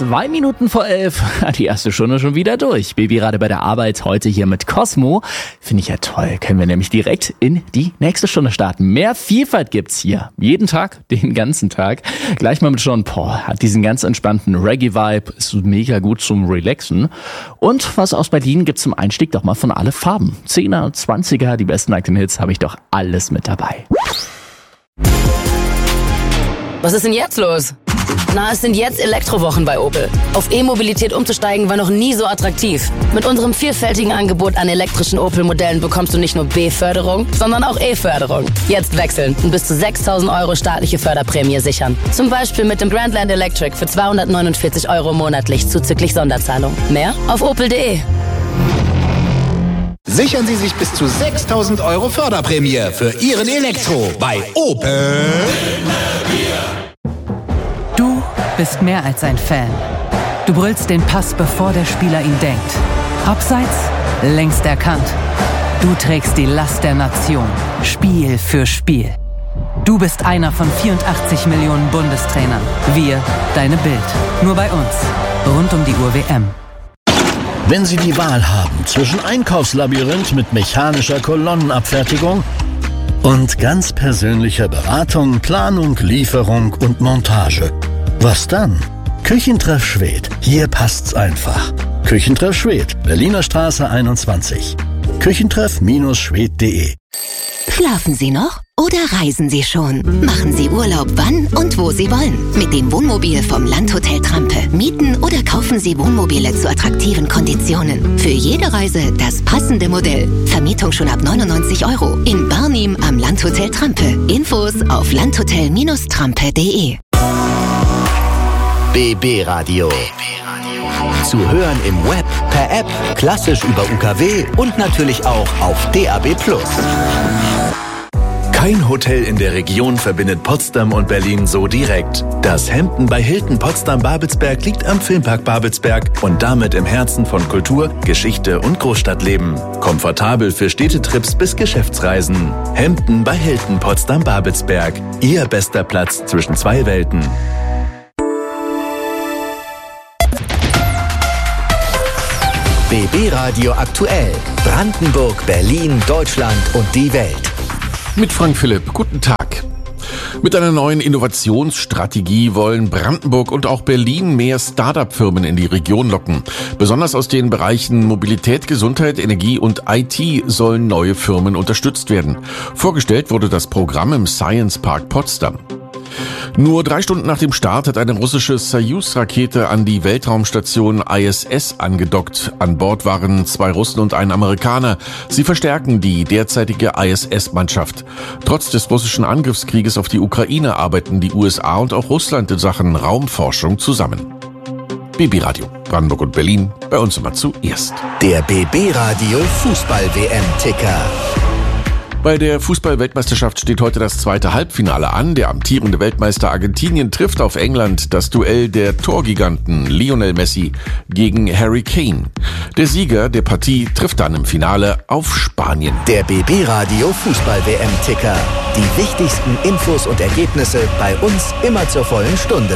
2 Minuten vor 11. Die erste Stunde schon wieder durch. Babyradio bei der Arbeit, heute hier mit Cosmo. Finde ich ja toll. Können wir nämlich direkt in die nächste Stunde starten. Mehr Vielfalt gibt's hier. Jeden Tag, den ganzen Tag. Gleich mal mit Sean Paul. Hat diesen ganz entspannten Reggae-Vibe. Ist mega gut zum Relaxen. Und was aus Berlin gibt's zum Einstieg doch mal von alle Farben. 10er, 20er, die besten aktuellen Hits habe ich doch alles mit dabei. Was ist denn jetzt los? Na, es sind jetzt Elektrowochen bei Opel. Auf E-Mobilität umzusteigen war noch nie so attraktiv. Mit unserem vielfältigen Angebot an elektrischen Opel-Modellen bekommst du nicht nur B-Förderung, sondern auch E-Förderung. Jetzt wechseln und bis zu 6.000 € staatliche Förderprämie sichern. Zum Beispiel mit dem Grandland Electric für 249 € monatlich zuzüglich Sonderzahlung. Mehr auf opel.de. Sichern Sie sich bis zu 6.000 € Förderprämie für Ihren Elektro bei Opel. Du bist mehr als ein Fan. Du brüllst den Pass, bevor der Spieler ihn denkt. Abseits, längst erkannt. Du trägst die Last der Nation, Spiel für Spiel. Du bist einer von 84 Millionen Bundestrainern. Wir, deine Bild. Nur bei uns. Rund um die Uhr WM. Wenn Sie die Wahl haben zwischen Einkaufslabyrinth mit mechanischer Kolonnenabfertigung und ganz persönlicher Beratung, Planung, Lieferung und Montage, was dann? Küchentreff Schwedt. Hier passt's einfach. Küchentreff Schwedt, Berliner Straße 21. Küchentreff-schwedt.de. Schlafen Sie noch oder reisen Sie schon? Machen Sie Urlaub wann und wo Sie wollen. Mit dem Wohnmobil vom Landhotel Trampe. Mieten oder kaufen Sie Wohnmobile zu attraktiven Konditionen. Für jede Reise das passende Modell. Vermietung schon ab 99 € in Barnim am Landhotel Trampe. Infos auf landhotel-trampe.de. BB Radio. Zu hören im Web, per App, klassisch über UKW und natürlich auch auf DAB+. Kein Hotel in der Region verbindet Potsdam und Berlin so direkt. Das Hampton bei Hilton Potsdam-Babelsberg liegt am Filmpark Babelsberg und damit im Herzen von Kultur, Geschichte und Großstadtleben. Komfortabel für Städtetrips bis Geschäftsreisen. Hampton bei Hilton Potsdam-Babelsberg. Ihr bester Platz zwischen zwei Welten. BB Radio aktuell. Brandenburg, Berlin, Deutschland und die Welt. Mit Frank Philipp. Guten Tag. Mit einer neuen Innovationsstrategie wollen Brandenburg und auch Berlin mehr Start-up-Firmen in die Region locken. Besonders aus den Bereichen Mobilität, Gesundheit, Energie und IT sollen neue Firmen unterstützt werden. Vorgestellt wurde das Programm im Science Park Potsdam. Nur 3 Stunden nach dem Start hat eine russische Soyuz-Rakete an die Weltraumstation ISS angedockt. An Bord waren 2 Russen und ein Amerikaner. Sie verstärken die derzeitige ISS-Mannschaft. Trotz des russischen Angriffskrieges auf die Ukraine arbeiten die USA und auch Russland in Sachen Raumforschung zusammen. BB Radio, Brandenburg und Berlin, bei uns immer zuerst. Der BB Radio Fußball-WM-Ticker. Bei der Fußball-Weltmeisterschaft steht heute das zweite Halbfinale an. Der amtierende Weltmeister Argentinien trifft auf England. Das Duell der Torgiganten Lionel Messi gegen Harry Kane. Der Sieger der Partie trifft dann im Finale auf Spanien. Der BB Radio Fußball-WM-Ticker. Die wichtigsten Infos und Ergebnisse bei uns immer zur vollen Stunde.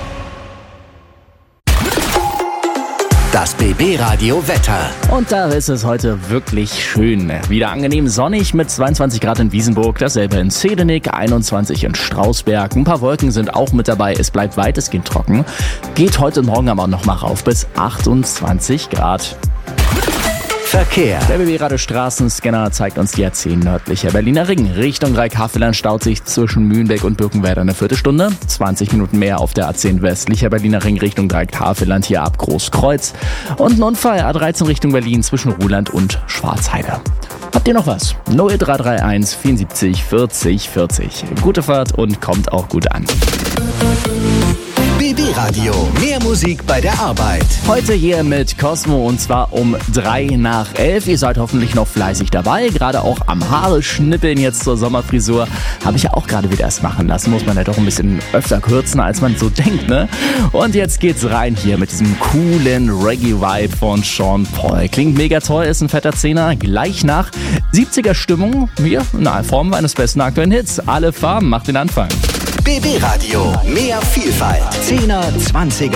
Das BB Radio Wetter. Und da ist es heute wirklich schön. Wieder angenehm sonnig mit 22 Grad in Wiesenburg, dasselbe in Zehdenick, 21 in Strausberg. Ein paar Wolken sind auch mit dabei, es bleibt weitestgehend trocken. Geht heute und morgen aber noch mal rauf bis 28 Grad. Verkehr. Der BB-Radio Straßenscanner zeigt uns die A10 nördlicher Berliner Ring. Richtung Dreieckhavelland staut sich zwischen Mühlenbeck und Birkenwerder eine Viertelstunde. 20 Minuten mehr auf der A10 westlicher Berliner Ring Richtung Dreieckhavelland hier ab Großkreuz. Und ein Unfall A13 Richtung Berlin zwischen Ruhland und Schwarzheide. Habt ihr noch was? 0331 74 40 40. Gute Fahrt und kommt auch gut an. BB Radio, mehr Musik bei der Arbeit. Heute hier mit Cosmo und zwar um 3 nach 11. Ihr seid hoffentlich noch fleißig dabei, gerade auch am Haare schnippeln jetzt zur Sommerfrisur. Habe ich ja auch gerade wieder erst machen lassen, muss man ja doch ein bisschen öfter kürzen, als man so denkt, ne? Und jetzt geht's rein hier mit diesem coolen Reggae-Vibe von Sean Paul. Klingt mega toll, ist ein fetter Zehner, gleich nach 70er Stimmung, hier in Form eines besten aktuellen Hits. Alle Farben, macht den Anfang. BB Radio, mehr Vielfalt. 10er, 20er,